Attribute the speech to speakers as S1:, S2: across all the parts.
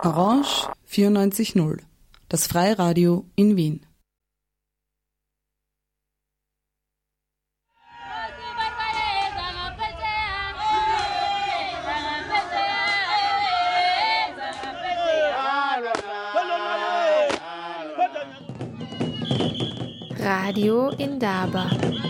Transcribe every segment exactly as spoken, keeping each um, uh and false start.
S1: Orange vierundneunzig Komma null, das Freiradio in Wien.
S2: Radio Indaba.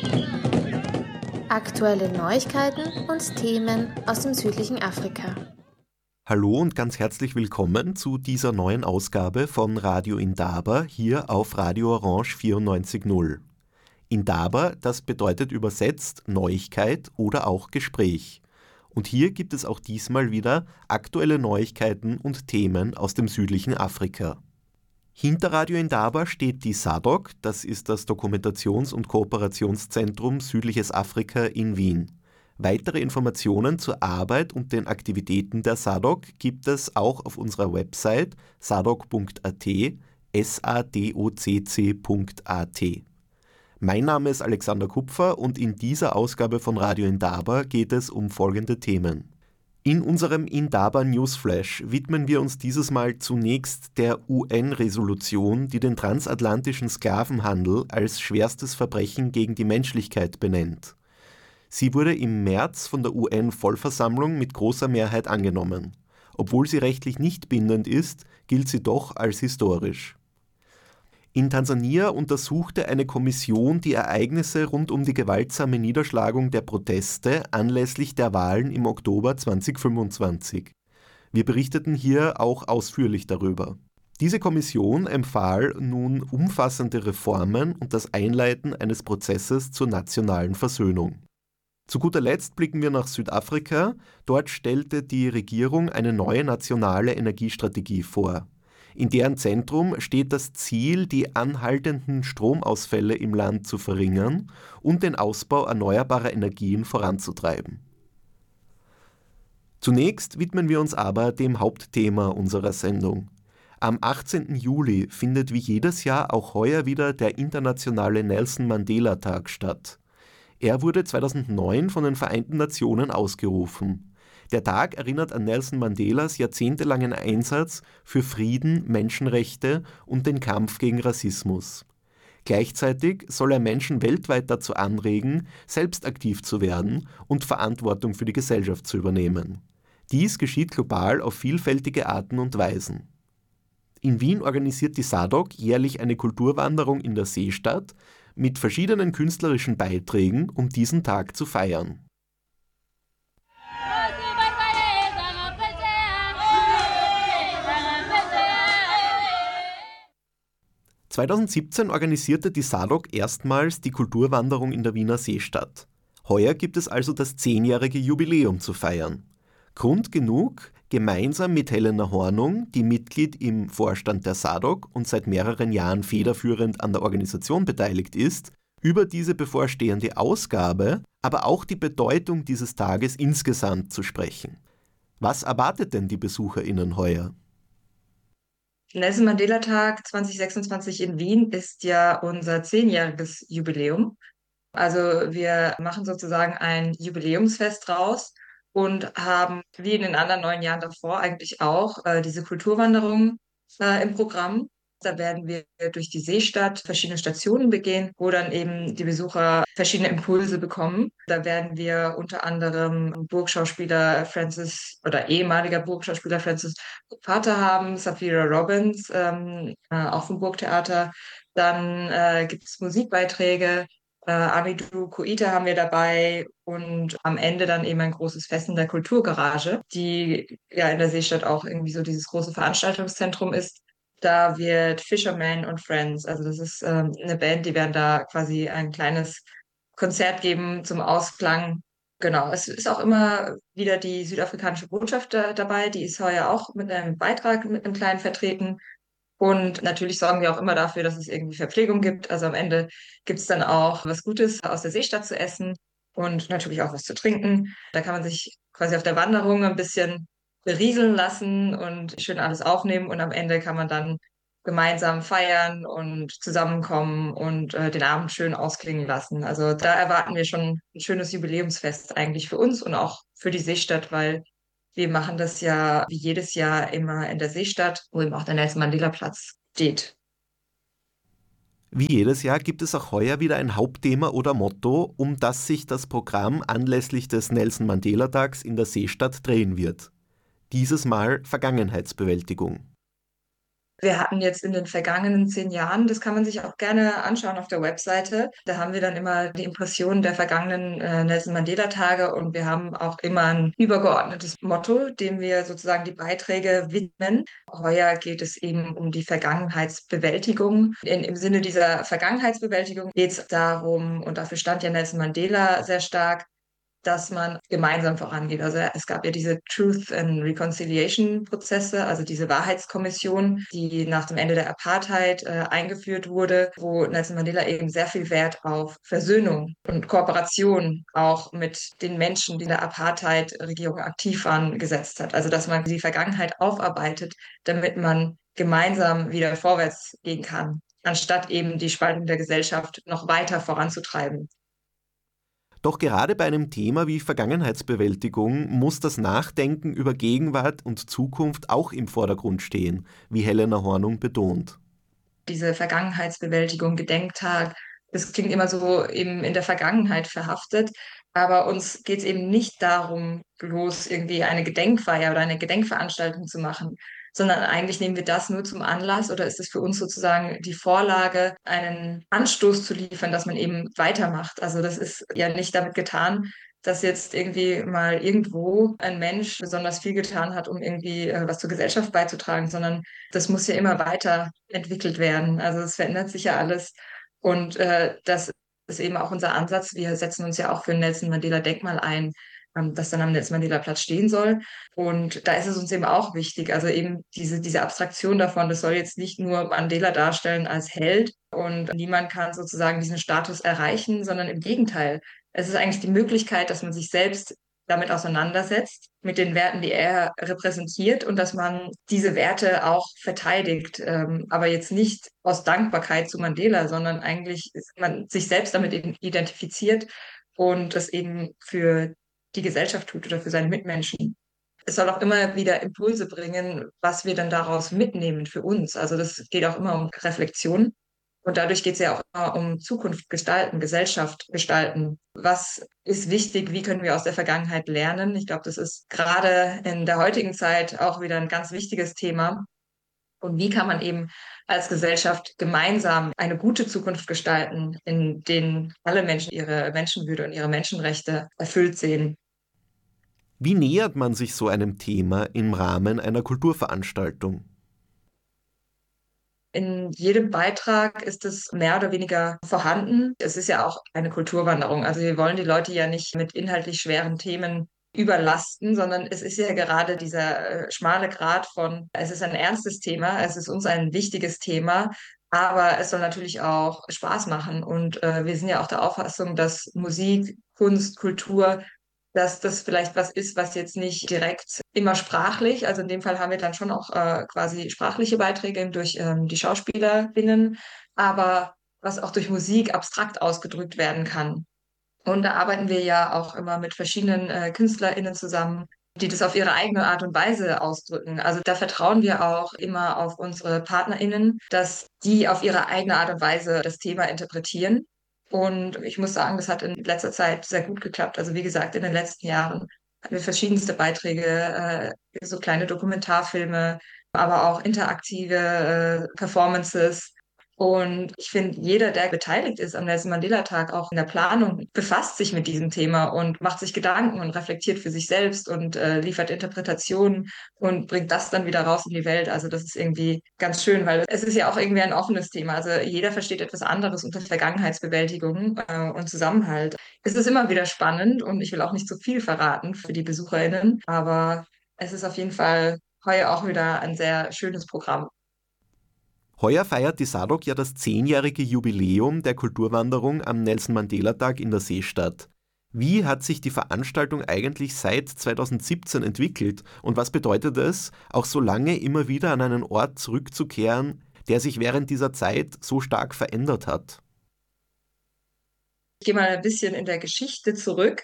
S2: Aktuelle Neuigkeiten und Themen aus dem südlichen Afrika.
S3: Hallo und ganz herzlich willkommen zu dieser neuen Ausgabe von Radio Indaba hier auf Radio Orange vierundneunzig Komma null. Indaba, das bedeutet übersetzt Neuigkeit oder auch Gespräch. Und hier gibt es auch diesmal wieder aktuelle Neuigkeiten und Themen aus dem südlichen Afrika. Hinter Radio Indaba steht die SADOC, das ist das Dokumentations- und Kooperationszentrum Südliches Afrika in Wien. Weitere Informationen zur Arbeit und den Aktivitäten der SADOC gibt es auch auf unserer Website sadoc punkt at, s a d o c c punkt a t. Mein Name ist Alexander Kupfer und in dieser Ausgabe von Radio Indaba geht es um folgende Themen. In unserem Indaba Newsflash widmen wir uns dieses Mal zunächst der U N-Resolution, die den transatlantischen Sklavenhandel als schwerstes Verbrechen gegen die Menschlichkeit benennt. Sie wurde im März von der U N-Vollversammlung mit großer Mehrheit angenommen. Obwohl sie rechtlich nicht bindend ist, gilt sie doch als historisch. In Tansania untersuchte eine Kommission die Ereignisse rund um die gewaltsame Niederschlagung der Proteste anlässlich der Wahlen im Oktober zweitausendfünfundzwanzig. Wir berichteten hier auch ausführlich darüber. Diese Kommission empfahl nun umfassende Reformen und das Einleiten eines Prozesses zur nationalen Versöhnung. Zu guter Letzt blicken wir nach Südafrika. Dort stellte die Regierung eine neue nationale Energiestrategie vor. In deren Zentrum steht das Ziel, die anhaltenden Stromausfälle im Land zu verringern und den Ausbau erneuerbarer Energien voranzutreiben. Zunächst widmen wir uns aber dem Hauptthema unserer Sendung. Am achtzehnten Juli findet wie jedes Jahr auch heuer wieder der internationale Nelson-Mandela-Tag statt. Er wurde zweitausendneun von den Vereinten Nationen ausgerufen. Der Tag erinnert an Nelson Mandelas jahrzehntelangen Einsatz für Frieden, Menschenrechte und den Kampf gegen Rassismus. Gleichzeitig soll er Menschen weltweit dazu anregen, selbst aktiv zu werden und Verantwortung für die Gesellschaft zu übernehmen. Dies geschieht global auf vielfältige Arten und Weisen. In Wien organisiert die SADOC jährlich eine Kulturwanderung in der Seestadt mit verschiedenen künstlerischen Beiträgen, um diesen Tag zu feiern. zweitausendsiebzehn organisierte die SADOC erstmals die Kulturwanderung in der Wiener Seestadt. Heuer gibt es also das zehnjährige Jubiläum zu feiern. Grund genug, gemeinsam mit Helena Hornung, die Mitglied im Vorstand der SADOC und seit mehreren Jahren federführend an der Organisation beteiligt ist, über diese bevorstehende Ausgabe, aber auch die Bedeutung dieses Tages insgesamt zu sprechen. Was erwartet denn die BesucherInnen heuer?
S4: Nelson Mandela Tag zwanzig sechsundzwanzig in Wien ist ja unser zehnjähriges Jubiläum. Also wir machen sozusagen ein Jubiläumsfest draus und haben, wie in den anderen neun Jahren davor eigentlich auch, äh, diese Kulturwanderung äh, im Programm. Da werden wir durch die Seestadt verschiedene Stationen begehen, wo dann eben die Besucher verschiedene Impulse bekommen. Da werden wir unter anderem Burgschauspieler Francis oder ehemaliger Burgschauspieler Francis Vater haben, Safira Robbins, ähm, äh, auch vom Burgtheater. Dann äh, gibt es Musikbeiträge. Äh, Amidou Koita haben wir dabei und am Ende dann eben ein großes Fest in der Kulturgarage, die ja in der Seestadt auch irgendwie so dieses große Veranstaltungszentrum ist. Da wird Fisherman und Friends, also das ist ähm, eine Band, die werden da quasi ein kleines Konzert geben zum Ausklang. Genau, es ist auch immer wieder die südafrikanische Botschaft da, dabei, die ist heuer auch mit einem Beitrag, mit einem kleinen vertreten. Und natürlich sorgen wir auch immer dafür, dass es irgendwie Verpflegung gibt. Also am Ende gibt es dann auch was Gutes aus der Seestadt zu essen und natürlich auch was zu trinken. Da kann man sich quasi auf der Wanderung ein bisschen berieseln lassen und schön alles aufnehmen. Und am Ende kann man dann gemeinsam feiern und zusammenkommen und äh, den Abend schön ausklingen lassen. Also da erwarten wir schon ein schönes Jubiläumsfest eigentlich für uns und auch für die Seestadt, weil Wir machen das ja wie jedes Jahr immer in der Seestadt, wo eben auch der Nelson-Mandela-Platz steht.
S3: Wie jedes Jahr gibt es auch heuer wieder ein Hauptthema oder Motto, um das sich das Programm anlässlich des Nelson-Mandela-Tags in der Seestadt drehen wird. Dieses Mal Vergangenheitsbewältigung.
S4: Wir hatten jetzt in den vergangenen zehn Jahren, das kann man sich auch gerne anschauen auf der Webseite, da haben wir dann immer die Impressionen der vergangenen äh, Nelson Mandela-Tage und wir haben auch immer ein übergeordnetes Motto, dem wir sozusagen die Beiträge widmen. Heuer geht es eben um die Vergangenheitsbewältigung. In, Im Sinne dieser Vergangenheitsbewältigung geht es darum, und dafür stand ja Nelson Mandela sehr stark, dass man gemeinsam vorangeht. Also es gab ja diese Truth and Reconciliation Prozesse, also diese Wahrheitskommission, die nach dem Ende der Apartheid äh, eingeführt wurde, wo Nelson Mandela eben sehr viel Wert auf Versöhnung und Kooperation auch mit den Menschen, die in der Apartheid-Regierung aktiv waren, gesetzt hat. Also dass man die Vergangenheit aufarbeitet, damit man gemeinsam wieder vorwärts gehen kann, anstatt eben die Spaltung der Gesellschaft noch weiter voranzutreiben.
S3: Doch gerade bei einem Thema wie Vergangenheitsbewältigung muss das Nachdenken über Gegenwart und Zukunft auch im Vordergrund stehen, wie Helena Hornung betont.
S4: Diese Vergangenheitsbewältigung, Gedenktag, das klingt immer so eben in der Vergangenheit verhaftet, aber uns geht es eben nicht darum, bloß irgendwie eine Gedenkfeier oder eine Gedenkveranstaltung zu machen, sondern eigentlich nehmen wir das nur zum Anlass oder ist es für uns sozusagen die Vorlage, einen Anstoß zu liefern, dass man eben weitermacht. Also das ist ja nicht damit getan, dass jetzt irgendwie mal irgendwo ein Mensch besonders viel getan hat, um irgendwie äh, was zur Gesellschaft beizutragen, sondern das muss ja immer weiterentwickelt werden. Also es verändert sich ja alles und äh, das ist eben auch unser Ansatz. Wir setzen uns ja auch für ein Nelson Mandela Denkmal ein, ähm, das dann am Nelson Mandela Platz stehen soll. Und da ist es uns eben auch wichtig, also eben diese, diese Abstraktion davon, das soll jetzt nicht nur Mandela darstellen als Held und niemand kann sozusagen diesen Status erreichen, sondern im Gegenteil. Es ist eigentlich die Möglichkeit, dass man sich selbst damit auseinandersetzt, mit den Werten, die er repräsentiert und dass man diese Werte auch verteidigt, ähm, aber jetzt nicht aus Dankbarkeit zu Mandela, sondern eigentlich man sich selbst damit identifiziert und das eben für die Gesellschaft tut oder für seine Mitmenschen. Es soll auch immer wieder Impulse bringen, was wir dann daraus mitnehmen für uns. Also das geht auch immer um Reflexion. Und dadurch geht es ja auch immer um Zukunft gestalten, Gesellschaft gestalten. Was ist wichtig? Wie können wir aus der Vergangenheit lernen? Ich glaube, das ist gerade in der heutigen Zeit auch wieder ein ganz wichtiges Thema. Und wie kann man eben als Gesellschaft gemeinsam eine gute Zukunft gestalten, in denen alle Menschen ihre Menschenwürde und ihre Menschenrechte erfüllt sehen?
S3: Wie nähert man sich so einem Thema im Rahmen einer Kulturveranstaltung?
S4: In jedem Beitrag ist es mehr oder weniger vorhanden. Es ist ja auch eine Kulturwanderung. Also wir wollen die Leute ja nicht mit inhaltlich schweren Themen überlasten, sondern es ist ja gerade dieser äh, schmale Grat von, es ist ein ernstes Thema, es ist uns ein wichtiges Thema, aber es soll natürlich auch Spaß machen. Und äh, wir sind ja auch der Auffassung, dass Musik, Kunst, Kultur, dass das vielleicht was ist, was jetzt nicht direkt immer sprachlich, also in dem Fall haben wir dann schon auch äh, quasi sprachliche Beiträge durch ähm, die SchauspielerInnen, aber was auch durch Musik abstrakt ausgedrückt werden kann. Und da arbeiten wir ja auch immer mit verschiedenen äh, KünstlerInnen zusammen, die das auf ihre eigene Art und Weise ausdrücken. Also da vertrauen wir auch immer auf unsere PartnerInnen, dass die auf ihre eigene Art und Weise das Thema interpretieren. Und ich muss sagen, das hat in letzter Zeit sehr gut geklappt. Also wie gesagt, in den letzten Jahren hatten wir verschiedenste Beiträge, äh, so kleine Dokumentarfilme, aber auch interaktive äh, Performances. Und ich finde, jeder, der beteiligt ist am Nelson Mandela-Tag, auch in der Planung, befasst sich mit diesem Thema und macht sich Gedanken und reflektiert für sich selbst und äh, liefert Interpretationen und bringt das dann wieder raus in die Welt. Also das ist irgendwie ganz schön, weil es ist ja auch irgendwie ein offenes Thema. Also jeder versteht etwas anderes unter Vergangenheitsbewältigung äh, und Zusammenhalt. Es ist immer wieder spannend und ich will auch nicht zu viel verraten für die BesucherInnen, aber es ist auf jeden Fall heuer auch wieder ein sehr schönes Programm.
S3: Heuer feiert die S A D O K ja das zehnjährige Jubiläum der Kulturwanderung am Nelson-Mandela-Tag in der Seestadt. Wie hat sich die Veranstaltung eigentlich seit zweitausendsiebzehn entwickelt und was bedeutet es, auch so lange immer wieder an einen Ort zurückzukehren, der sich während dieser Zeit so stark verändert hat?
S4: Ich gehe mal ein bisschen in der Geschichte zurück.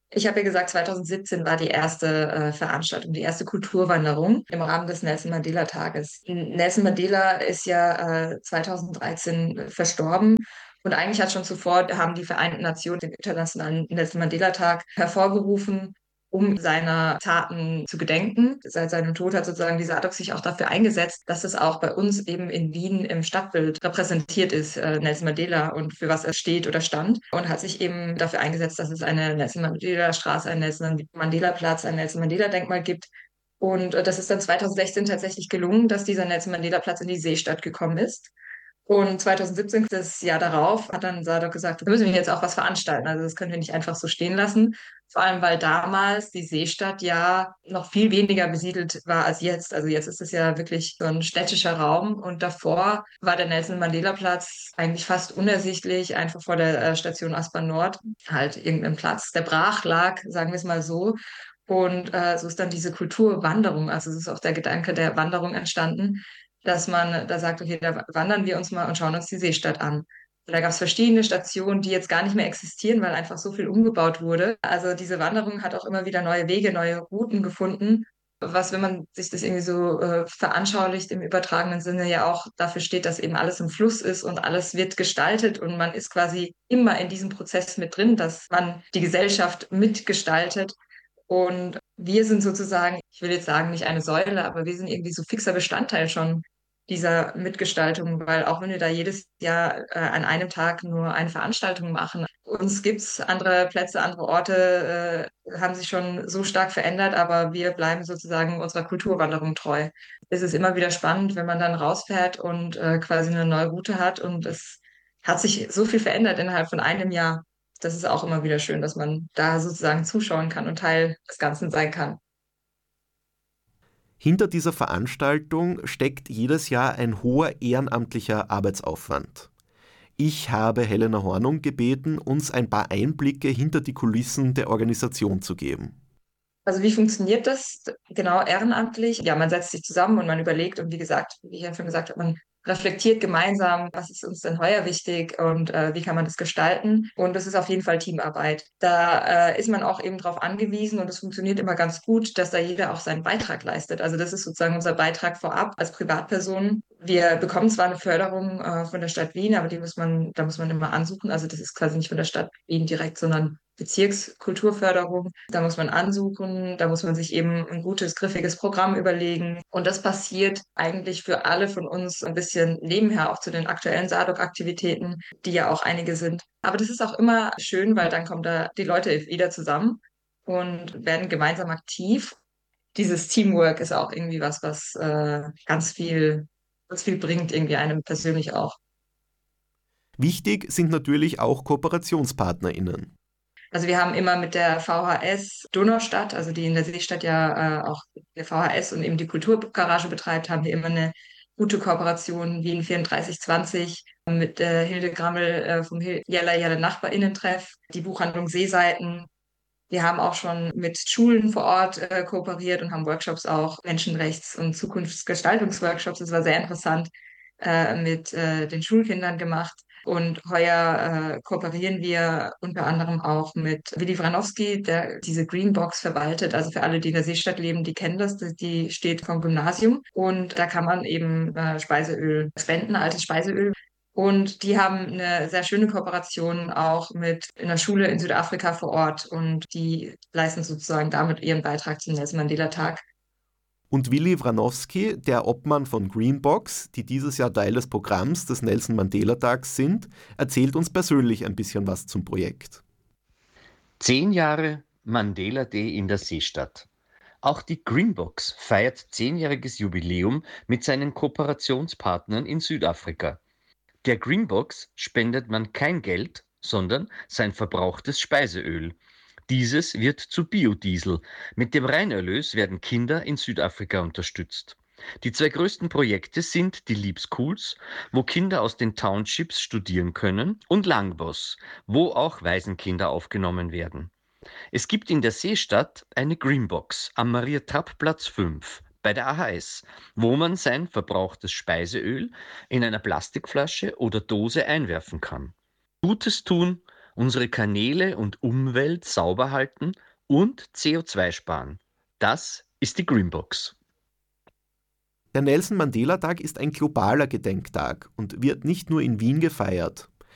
S4: Ich habe ja gesagt, zweitausendsiebzehn war die erste äh, Veranstaltung, die erste Kulturwanderung im Rahmen des Nelson Mandela Tages. Nelson Mandela ist ja äh, zweitausenddreizehn verstorben. Und eigentlich hat schon zuvor haben die Vereinten Nationen den Internationalen Nelson Mandela Tag hervorgerufen, um seiner Taten zu gedenken. Seit seinem Tod hat sozusagen die SADC sich auch dafür eingesetzt, dass es auch bei uns eben in Wien im Stadtbild repräsentiert ist, äh, Nelson Mandela und für was er steht oder stand. Und hat sich eben dafür eingesetzt, dass es eine Nelson Mandela Straße, einen Nelson Mandela Platz, ein Nelson Mandela Denkmal gibt. Und äh, das ist dann zweitausendsechzehn tatsächlich gelungen, dass dieser Nelson Mandela Platz in die Seestadt gekommen ist. Und zweitausendsiebzehn, das Jahr darauf, hat dann Sadok gesagt, wir müssen jetzt auch was veranstalten. Also das können wir nicht einfach so stehen lassen. Vor allem, weil damals die Seestadt ja noch viel weniger besiedelt war als jetzt. Also jetzt ist es ja wirklich so ein städtischer Raum. Und davor war der Nelson Mandela Platz eigentlich fast unersichtlich, einfach vor der äh, Station Aspern Nord. Halt irgendein Platz, der brach lag, sagen wir es mal so. Und äh, so ist dann diese Kulturwanderung, also es ist auch der Gedanke der Wanderung entstanden, dass man da sagt, okay, da wandern wir uns mal und schauen uns die Seestadt an. Und da gab es verschiedene Stationen, die jetzt gar nicht mehr existieren, weil einfach so viel umgebaut wurde. Also diese Wanderung hat auch immer wieder neue Wege, neue Routen gefunden, was, wenn man sich das irgendwie so äh, veranschaulicht, im übertragenen Sinne ja auch dafür steht, dass eben alles im Fluss ist und alles wird gestaltet und man ist quasi immer in diesem Prozess mit drin, dass man die Gesellschaft mitgestaltet. Und wir sind sozusagen, ich will jetzt sagen, nicht eine Säule, aber wir sind irgendwie so fixer Bestandteil schon dieser Mitgestaltung, weil auch wenn wir da jedes Jahr äh, an einem Tag nur eine Veranstaltung machen, uns gibt's andere Plätze, andere Orte äh, haben sich schon so stark verändert, aber wir bleiben sozusagen unserer Kulturwanderung treu. Es ist immer wieder spannend, wenn man dann rausfährt und äh, quasi eine neue Route hat und es hat sich so viel verändert innerhalb von einem Jahr. Das ist auch immer wieder schön, dass man da sozusagen zuschauen kann und Teil des Ganzen sein kann.
S3: Hinter dieser Veranstaltung steckt jedes Jahr ein hoher ehrenamtlicher Arbeitsaufwand. Ich habe Helena Hornung gebeten, uns ein paar Einblicke hinter die Kulissen der Organisation zu geben.
S4: Also wie funktioniert das genau ehrenamtlich? Ja, man setzt sich zusammen und man überlegt und wie gesagt, wie ich ja schon gesagt habe, man reflektiert gemeinsam, was ist uns denn heuer wichtig und äh, wie kann man das gestalten. Und das ist auf jeden Fall Teamarbeit. Da äh, ist man auch eben darauf angewiesen und es funktioniert immer ganz gut, dass da jeder auch seinen Beitrag leistet. Also das ist sozusagen unser Beitrag vorab als Privatperson. Wir bekommen zwar eine Förderung äh, von der Stadt Wien, aber die muss man, da muss man immer ansuchen. Also das ist quasi nicht von der Stadt Wien direkt, sondern Bezirkskulturförderung. Da muss man ansuchen, da muss man sich eben ein gutes, griffiges Programm überlegen. Und das passiert eigentlich für alle von uns ein bisschen nebenher auch zu den aktuellen SADOK-Aktivitäten, die ja auch einige sind. Aber das ist auch immer schön, weil dann kommen da die Leute wieder zusammen und werden gemeinsam aktiv. Dieses Teamwork ist auch irgendwie was, was äh, ganz viel, ganz viel bringt, irgendwie einem persönlich auch.
S3: Wichtig sind natürlich auch KooperationspartnerInnen.
S4: Also wir haben immer mit der V H S Donaustadt, also die in der Seestadt ja äh, auch der V H S und eben die Kulturgarage betreibt, haben wir immer eine gute Kooperation, Wien vierunddreißig zwanzig mit äh, Hilde Grammel äh, vom Hil Jella Jella Nachbarinnentreff, die Buchhandlung Seeseiten. Wir haben auch schon mit Schulen vor Ort äh, kooperiert und haben Workshops auch, Menschenrechts- und Zukunftsgestaltungsworkshops. Das war sehr interessant, äh, mit äh, den Schulkindern gemacht. Und heuer äh, kooperieren wir unter anderem auch mit Willi Wranowski, der diese Greenbox verwaltet. Also für alle, die in der Seestadt leben, die kennen das. Die steht vom Gymnasium. Und da kann man eben äh, Speiseöl spenden, altes Speiseöl. Und die haben eine sehr schöne Kooperation auch mit einer Schule in Südafrika vor Ort. Und die leisten sozusagen damit ihren Beitrag zum Nelson Mandela Tag.
S3: Und Willi Wranowski, der Obmann von Greenbox, die dieses Jahr Teil des Programms des Nelson Mandela Tags sind, erzählt uns persönlich ein bisschen was zum Projekt.
S5: Zehn Jahre Mandela Day in der Seestadt. Auch die Greenbox feiert zehnjähriges Jubiläum mit seinen Kooperationspartnern in Südafrika. Der Greenbox spendet man kein Geld, sondern sein verbrauchtes Speiseöl. Dieses wird zu Biodiesel. Mit dem Reinerlös werden Kinder in Südafrika unterstützt. Die zwei größten Projekte sind die Leap Schools, wo Kinder aus den Townships studieren können, und Langboss, wo auch Waisenkinder aufgenommen werden. Es gibt in der Seestadt eine Greenbox am Maria-Trapp-Platz fünf bei der A H S, wo man sein verbrauchtes Speiseöl in einer Plastikflasche oder Dose einwerfen kann. Gutes tun unsere Kanäle und Umwelt sauber halten und C O zwei sparen. Das ist die Greenbox.
S3: Der Nelson Mandela Tag ist ein globaler Gedenktag und wird nicht nur in Wien gefeiert.